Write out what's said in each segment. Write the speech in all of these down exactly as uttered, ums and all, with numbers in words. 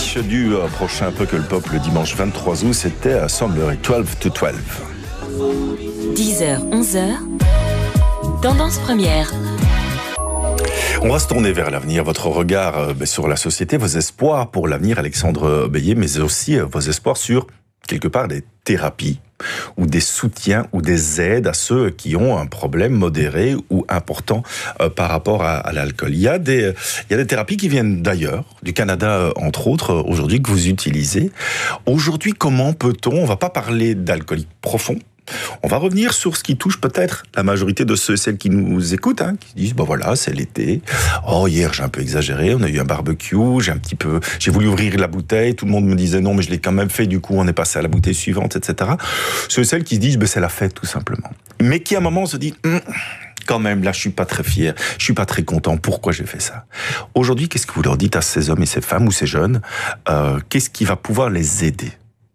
l'affiche du euh, prochain Puckle Pop le dimanche vingt-trois août, c'était à Summer douze to douze. dix heures, onze heures, Tendance Première. On va se tourner vers l'avenir, votre regard euh, sur la société, vos espoirs pour l'avenir, Alexandre Beillet, mais aussi euh, vos espoirs sur, quelque part, des thérapies ou des soutiens ou des aides à ceux qui ont un problème modéré ou important euh, par rapport à, à l'alcool. Il y a des, il y a des thérapies qui viennent d'ailleurs, du Canada euh, entre autres, euh, aujourd'hui, que vous utilisez. Aujourd'hui, comment peut-on, on va pas parler d'alcoolique profond, on va revenir sur ce qui touche peut-être la majorité de ceux et celles qui nous écoutent, hein, qui disent, bon voilà, c'est l'été. Oh, hier, j'ai un peu exagéré, on a eu un barbecue, j'ai un petit peu, j'ai voulu ouvrir la bouteille, tout le monde me disait non, mais je l'ai quand même fait, du coup, on est passé à la bouteille suivante, et cetera. Ceux et celles qui se disent, ben, c'est la fête, tout simplement. Mais qui, à un moment, se disent, hm, quand même, là, je suis pas très fier, je suis pas très content, pourquoi j'ai fait ça? Aujourd'hui, qu'est-ce que vous leur dites à ces hommes et ces femmes ou ces jeunes? euh, Qu'est-ce qui va pouvoir les aider?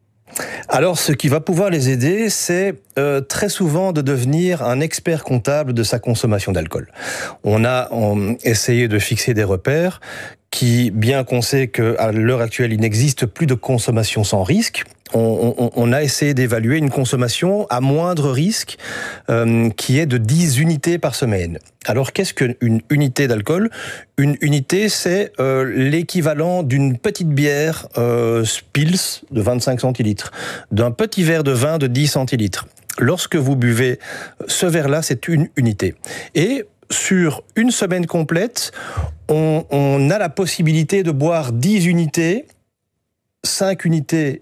Alors, ce qui va pouvoir les aider, c'est euh, très souvent de devenir un expert comptable de sa consommation d'alcool. On a on, essayé de fixer des repères qui, bien qu'on sait qu'à l'heure actuelle, il n'existe plus de consommation sans risque, on, on, on a essayé d'évaluer une consommation à moindre risque euh, qui est de dix unités par semaine. Alors, qu'est-ce qu'une unité d'alcool? Une unité, c'est euh, l'équivalent d'une petite bière euh, Spilz de vingt-cinq centilitres, d'un petit verre de vin de dix centilitres. Lorsque vous buvez ce verre-là, c'est une unité. Et sur une semaine complète, on, on a la possibilité de boire dix unités, cinq unités,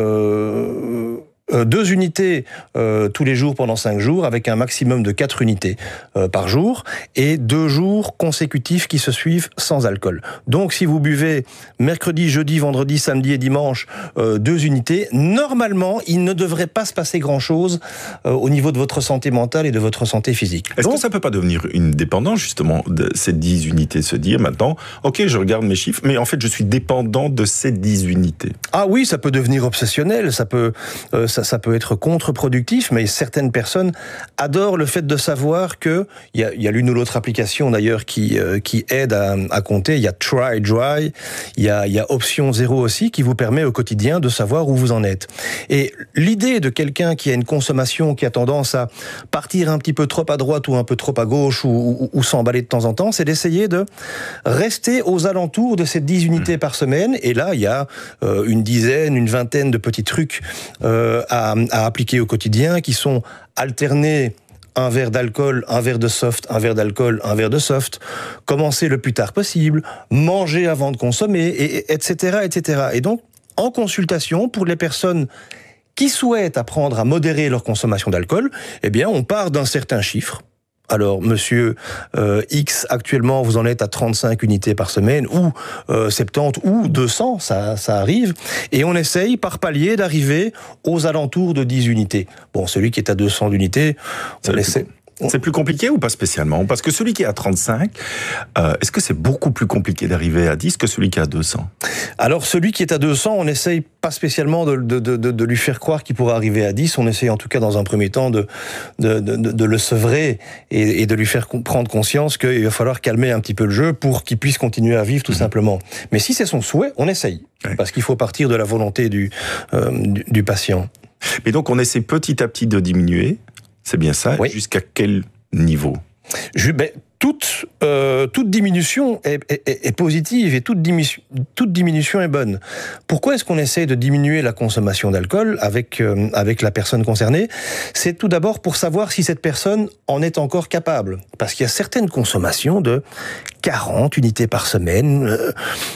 euh, euh, deux unités euh, tous les jours pendant cinq jours, avec un maximum de quatre unités euh, par jour, et deux jours consécutifs qui se suivent sans alcool. Donc si vous buvez mercredi, jeudi, vendredi, samedi et dimanche euh, deux unités, normalement, il ne devrait pas se passer grand-chose euh, au niveau de votre santé mentale et de votre santé physique. Est-ce Donc, que ça peut pas devenir une dépendance, justement, de ces dix unités, se dire maintenant, ok, je regarde mes chiffres, mais en fait, je suis dépendant de ces dix unités? Ah oui, ça peut devenir obsessionnel, ça peut, euh, ça, ça peut être contre-productif, mais certaines personnes adorent le fait de savoir que il y a, il y a l'une ou l'autre application d'ailleurs qui euh, qui aide à, à compter. Il y a Try Dry, il y a il y a Option Zéro aussi qui vous permet au quotidien de savoir où vous en êtes. Et l'idée de quelqu'un qui a une consommation qui a tendance à partir un petit peu trop à droite ou un peu trop à gauche ou, ou, ou s'emballer de temps en temps, c'est d'essayer de rester aux alentours de ces dix unités par semaine. Et là, il y a euh, une dizaine, une vingtaine de petits trucs euh, à, à appliquer au quotidien qui sont alternés. Un verre d'alcool, un verre de soft, un verre d'alcool, un verre de soft, commencer le plus tard possible, manger avant de consommer, et, etc., et cetera. Et donc, en consultation, pour les personnes qui souhaitent apprendre à modérer leur consommation d'alcool, eh bien, on part d'un certain chiffre. Alors, monsieur euh, X, actuellement, vous en êtes à trente-cinq unités par semaine, ou euh, soixante-dix, ou deux cents, ça, ça arrive. Et on essaye, par palier, d'arriver aux alentours de dix unités. Bon, celui qui est à deux cents unités, on essaie... C'est plus compliqué ou pas spécialement? Parce que celui qui est à trente-cinq, euh, est-ce que c'est beaucoup plus compliqué d'arriver à dix que celui qui est à deux cents? Alors, celui qui est à deux cents, on essaye pas spécialement de, de, de, de lui faire croire qu'il pourra arriver à dix. On essaye en tout cas, dans un premier temps, de, de, de, de le sevrer et, et de lui faire prendre conscience qu'il va falloir calmer un petit peu le jeu pour qu'il puisse continuer à vivre, tout mmh. simplement. Mais si c'est son souhait, on essaye. Oui. Parce qu'il faut partir de la volonté du, euh, du, du patient. Mais donc, on essaie petit à petit de diminuer. C'est bien ça. Oui. Jusqu'à quel niveau? Je, ben, toute, euh, toute diminution est, est, est positive et toute diminution, toute diminution est bonne. Pourquoi est-ce qu'on essaie de diminuer la consommation d'alcool avec, euh, avec la personne concernée? C'est tout d'abord pour savoir si cette personne en est encore capable. Parce qu'il y a certaines consommations de quarante unités par semaine euh,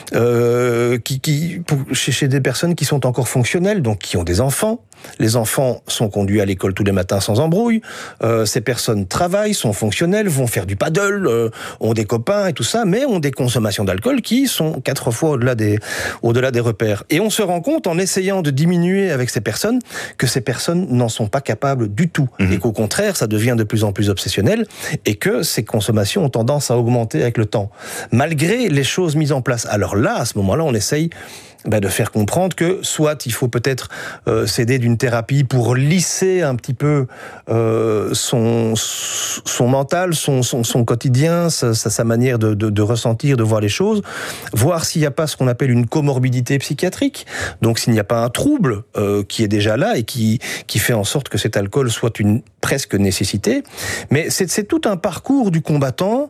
euh, qui, qui, pour, chez, chez des personnes qui sont encore fonctionnelles, donc qui ont des enfants. Les enfants sont conduits à l'école tous les matins sans embrouille. Euh, ces personnes travaillent, sont fonctionnelles, vont faire du paddle, euh, ont des copains et tout ça, mais ont des consommations d'alcool qui sont quatre fois au-delà des, au-delà des repères. Et on se rend compte, en essayant de diminuer avec ces personnes, que ces personnes n'en sont pas capables du tout. Mmh. Et qu'au contraire, ça devient de plus en plus obsessionnel et que ces consommations ont tendance à augmenter avec le temps. temps, malgré les choses mises en place. Alors là, à ce moment-là, on essaye ben, de faire comprendre que soit il faut peut-être euh, s'aider d'une thérapie pour lisser un petit peu euh, son son mental, son son, son quotidien, sa, sa manière de, de, de ressentir, de voir les choses, voir s'il n'y a pas ce qu'on appelle une comorbidité psychiatrique, donc s'il n'y a pas un trouble euh, qui est déjà là et qui qui fait en sorte que cet alcool soit une presque nécessité. Mais c'est, c'est tout un parcours du combattant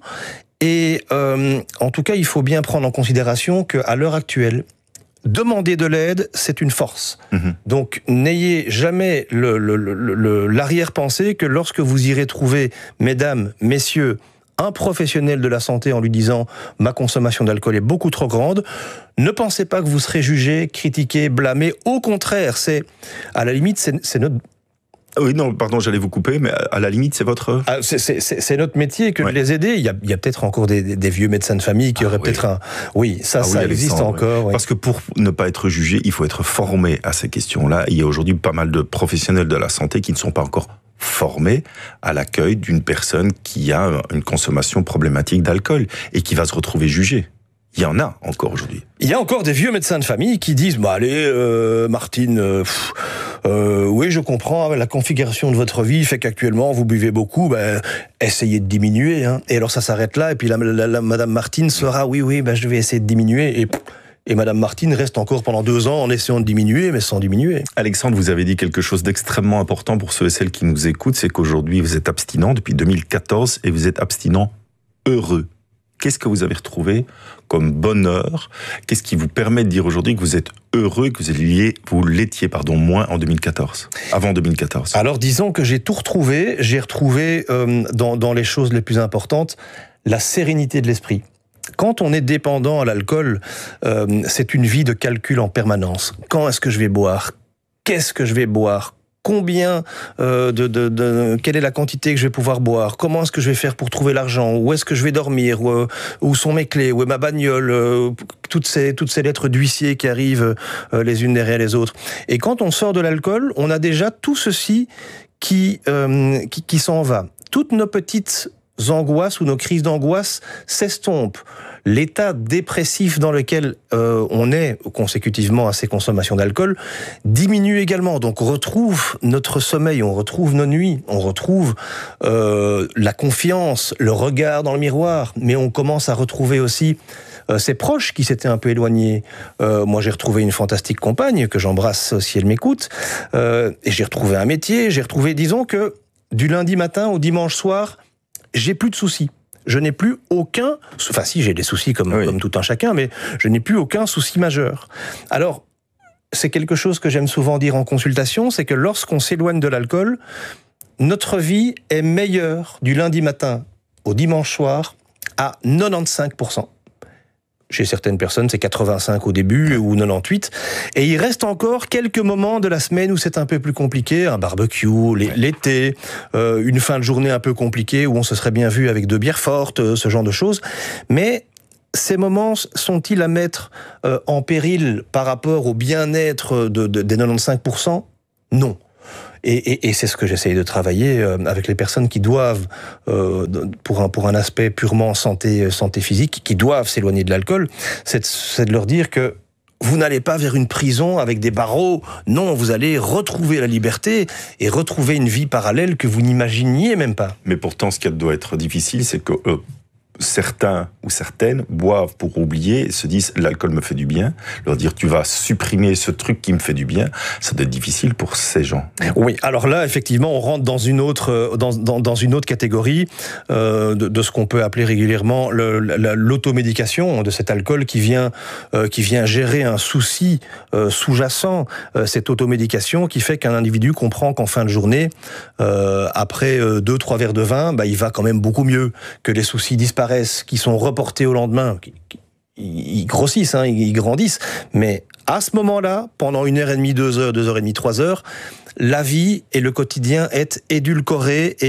et euh, en tout cas, il faut bien prendre en considération qu'à l'heure actuelle, demander de l'aide, c'est une force. Mmh. Donc, n'ayez jamais le, le, le, le, l'arrière-pensée que lorsque vous irez trouver, mesdames, messieurs, un professionnel de la santé en lui disant « ma consommation d'alcool est beaucoup trop grande », ne pensez pas que vous serez jugé, critiqué, blâmé. Au contraire, c'est, à la limite, c'est, c'est notre... Oui, non, pardon, j'allais vous couper, mais à la limite, c'est votre... Ah, c'est, c'est, c'est notre métier que ouais. de les aider. Il y a, il y a peut-être encore des, des vieux médecins de famille qui ah, auraient oui. peut-être un... Oui, ça, ah, ça oui, existe encore. Oui. Oui. Parce que pour ne pas être jugé, il faut être formé à ces questions-là. Il y a aujourd'hui pas mal de professionnels de la santé qui ne sont pas encore formés à l'accueil d'une personne qui a une consommation problématique d'alcool et qui va se retrouver jugée. Il y en a encore aujourd'hui. Il y a encore des vieux médecins de famille qui disent bah allez euh, Martine euh, pff, euh, oui je comprends la configuration de votre vie fait qu'actuellement vous buvez beaucoup ben essayez de diminuer hein. Et alors ça s'arrête là et puis la, la, la madame Martine sera oui oui ben je vais essayer de diminuer et Et Madame Martine reste encore pendant deux ans en essayant de diminuer, mais sans diminuer. Alexandre, vous avez dit quelque chose d'extrêmement important pour ceux et celles qui nous écoutent, c'est qu'aujourd'hui vous êtes abstinent depuis deux mille quatorze et vous êtes abstinent heureux. Qu'est-ce que vous avez retrouvé comme bonheur? Qu'est-ce qui vous permet de dire aujourd'hui que vous êtes heureux, que vous l'étiez, vous l'étiez pardon, moins en deux mille quatorze, avant deux mille quatorze? Alors disons que j'ai tout retrouvé. J'ai retrouvé euh, dans, dans les choses les plus importantes la sérénité de l'esprit. Quand on est dépendant à l'alcool, euh, c'est une vie de calcul en permanence. Quand est-ce que je vais boire? Qu'est-ce que je vais boire? Combien euh, de, de, de quelle est la quantité que je vais pouvoir boire? Comment est-ce que je vais faire pour trouver l'argent? Où est-ce que je vais dormir? Où, où sont mes clés? Où est ma bagnole? euh, toutes ces toutes ces lettres d'huissier qui arrivent euh, les unes derrière les autres. Et quand on sort de l'alcool, on a déjà tout ceci qui euh, qui, qui s'en va. Toutes nos petites angoisses ou nos crises d'angoisse s'estompent. L'état dépressif dans lequel euh, on est consécutivement à ces consommations d'alcool diminue également. Donc on retrouve notre sommeil, on retrouve nos nuits, on retrouve euh, la confiance, le regard dans le miroir, mais on commence à retrouver aussi euh, ses proches qui s'étaient un peu éloignés. Euh, moi j'ai retrouvé une fantastique compagne que j'embrasse si elle m'écoute, euh, et j'ai retrouvé un métier, j'ai retrouvé, disons que du lundi matin au dimanche soir, j'ai plus de soucis. Je n'ai plus aucun... Enfin si, j'ai des soucis comme, oui. comme tout un chacun, mais je n'ai plus aucun souci majeur. Alors, c'est quelque chose que j'aime souvent dire en consultation, c'est que lorsqu'on s'éloigne de l'alcool, notre vie est meilleure du lundi matin au dimanche soir à quatre-vingt-quinze pour cent. Chez certaines personnes, c'est quatre-vingt-cinq au début ou quatre-vingt-dix-huit. Et il reste encore quelques moments de la semaine où c'est un peu plus compliqué. Un barbecue, l'été, euh, une fin de journée un peu compliquée où on se serait bien vu avec deux bières fortes, ce genre de choses. Mais ces moments sont-ils à mettre euh, en péril par rapport au bien-être de, de, des quatre-vingt-quinze pour cent? Non. Et, et, et c'est ce que j'essaye de travailler euh, avec les personnes qui doivent, euh, pour un pour un aspect purement santé santé physique, qui doivent s'éloigner de l'alcool, c'est, c'est de leur dire que vous n'allez pas vers une prison avec des barreaux. Non, vous allez retrouver la liberté et retrouver une vie parallèle que vous n'imaginiez même pas. Mais pourtant, ce qui doit être difficile, c'est que euh, certains ou certaines boivent pour oublier et se disent l'alcool me fait du bien. Leur dire tu vas supprimer ce truc qui me fait du bien, ça doit être difficile pour ces gens. Oui, alors là effectivement on rentre dans une autre dans dans, dans une autre catégorie euh, de, de ce qu'on peut appeler régulièrement le, la, l'automédication de cet alcool qui vient euh, qui vient gérer un souci euh, sous-jacent. Euh, cette automédication qui fait qu'un individu comprend qu'en fin de journée, euh, après euh, deux trois verres de vin, bah il va quand même beaucoup mieux, que les soucis disparaissent, qui sont reportés au lendemain, qui, qui, ils grossissent, hein, ils grandissent. Mais à ce moment-là, pendant une heure et demie, deux heures, deux heures et demie, trois heures, la vie et le quotidien est édulcoré et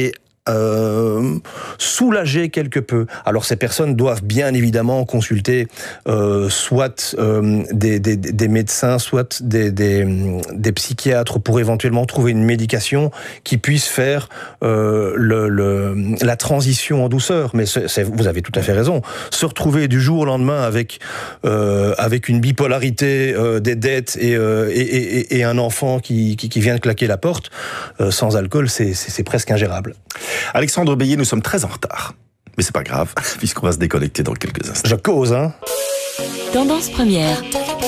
euh, soulager quelque peu. Alors ces personnes doivent bien évidemment consulter euh, soit euh, des, des, des médecins, soit des, des, des psychiatres pour éventuellement trouver une médication qui puisse faire euh, le, le, la transition en douceur. Mais c'est, c'est, vous avez tout à fait raison. Se retrouver du jour au lendemain avec, euh, avec une bipolarité, euh, des dettes et, euh, et, et, et un enfant qui, qui, qui vient de claquer la porte, euh, sans alcool, c'est, c'est, c'est presque ingérable. Alexandre Beillet, nous sommes très en retard. Mais c'est pas grave, puisqu'on va se déconnecter dans quelques instants. Je cause, hein. Tendance première.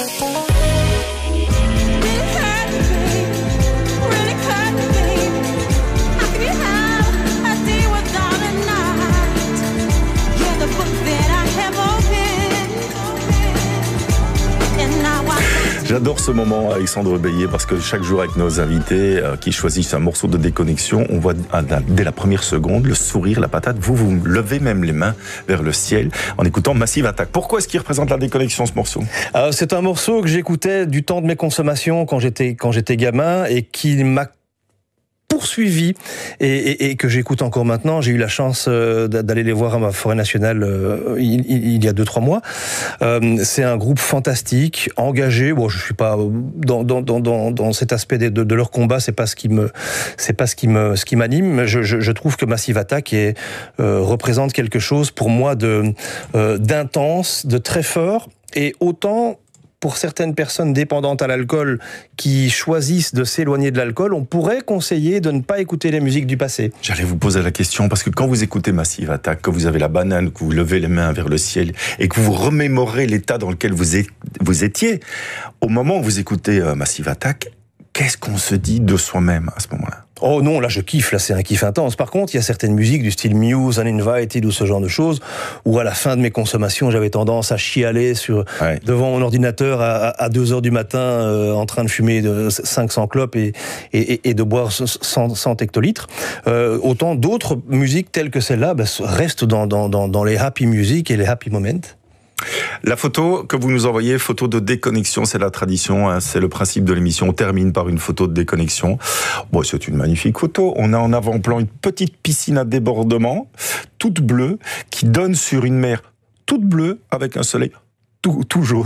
J'adore ce moment, Alexandre Beillet, parce que chaque jour avec nos invités euh, qui choisissent un morceau de déconnexion, on voit ah, dès la première seconde le sourire, la patate. Vous, vous levez même les mains vers le ciel en écoutant Massive Attack. Pourquoi est-ce qu'il représente la déconnexion, ce morceau ? Alors, c'est un morceau que j'écoutais du temps de mes consommations quand j'étais, quand j'étais gamin et qui m'a poursuivi et, et, et que j'écoute encore maintenant. J'ai eu la chance euh, d'aller les voir à ma forêt nationale euh, il, il y a deux trois mois. Euh, c'est un groupe fantastique, engagé. Bon, je suis pas dans dans dans dans cet aspect de, de leur combat. C'est pas ce qui me c'est pas ce qui me ce qui m'anime. Mais je, je, je trouve que Massive Attack est, euh, représente quelque chose pour moi de euh, d'intense, de très fort et autant. Pour certaines personnes dépendantes à l'alcool qui choisissent de s'éloigner de l'alcool, on pourrait conseiller de ne pas écouter les musiques du passé. J'allais vous poser la question, parce que quand vous écoutez Massive Attack, que vous avez la banane, que vous levez les mains vers le ciel, et que vous remémorez l'état dans lequel vous, êtes, vous étiez, au moment où vous écoutez euh, Massive Attack, qu'est-ce qu'on se dit de soi-même à ce moment-là ? Oh non, là je kiffe, là c'est un kiff intense. Par contre, il y a certaines musiques du style Muse, Uninvited ou ce genre de choses, où à la fin de mes consommations, j'avais tendance à chialer sur, ouais. devant mon ordinateur à, à deux heures du matin, euh, en train de fumer de cinq cents clopes et, et, et de boire cent, cent hectolitres. Euh, autant d'autres musiques telles que celle-là bah, restent dans, dans, dans, dans les happy music et les happy moments. La photo que vous nous envoyez, photo de déconnexion, c'est la tradition, hein, c'est le principe de l'émission. On termine par une photo de déconnexion. Bon, c'est une magnifique photo. On a en avant-plan une petite piscine à débordement, toute bleue, qui donne sur une mer toute bleue avec un soleil tout, tout jaune.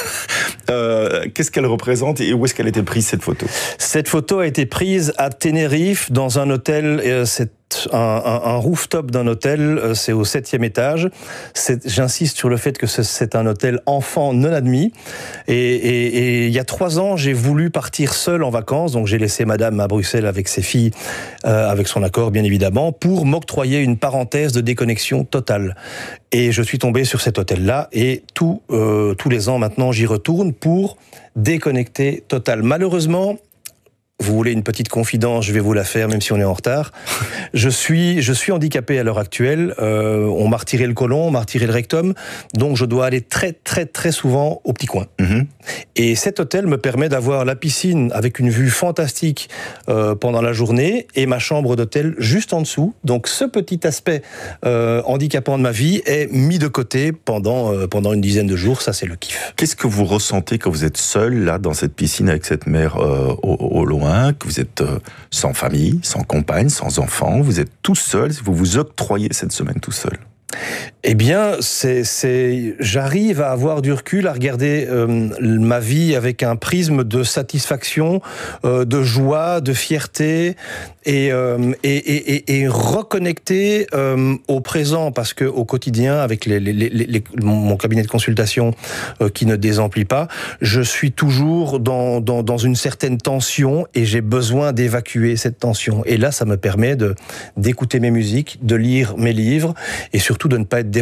Euh, qu'est-ce qu'elle représente et où est-ce qu'elle a été prise, cette photo ? Cette photo a été prise à Tenerife, dans un hôtel, euh, c'est un, un, un rooftop d'un hôtel, euh, c'est au septième étage. C'est, j'insiste sur le fait que c'est, c'est un hôtel enfant non admis. Et, et, et il y a trois ans, j'ai voulu partir seul en vacances, donc j'ai laissé madame à Bruxelles avec ses filles, euh, avec son accord bien évidemment, pour m'octroyer une parenthèse de déconnexion totale. Et je suis tombé sur cet hôtel-là, et tout, euh, tous les ans maintenant, j'y retourne pour déconnecter total. Malheureusement, vous voulez une petite confidence, je vais vous la faire, même si on est en retard. Je suis, je suis handicapé à l'heure actuelle. Euh, on m'a retiré le côlon, on m'a retiré le rectum, donc je dois aller très, très, très souvent au petit coin. Mm-hmm. Et cet hôtel me permet d'avoir la piscine avec une vue fantastique euh, pendant la journée et ma chambre d'hôtel juste en dessous. Donc ce petit aspect euh, handicapant de ma vie est mis de côté pendant, euh, pendant une dizaine de jours. Ça, c'est le kiff. Qu'est-ce que vous ressentez quand vous êtes seul, là, dans cette piscine avec cette mer euh, au, au loin, que vous êtes euh, sans famille, sans compagne, sans enfant, vous êtes tout seul, vous vous octroyez cette semaine tout seul? Eh bien, c'est, c'est, j'arrive à avoir du recul, à regarder euh, ma vie avec un prisme de satisfaction, euh, de joie, de fierté, et, euh, et, et, et reconnecter euh, au présent, parce que au quotidien, avec les, les, les, les, mon cabinet de consultation euh, qui ne désemplit pas, je suis toujours dans, dans, dans une certaine tension, et j'ai besoin d'évacuer cette tension. Et là, ça me permet de d'écouter mes musiques, de lire mes livres, et surtout de ne pas être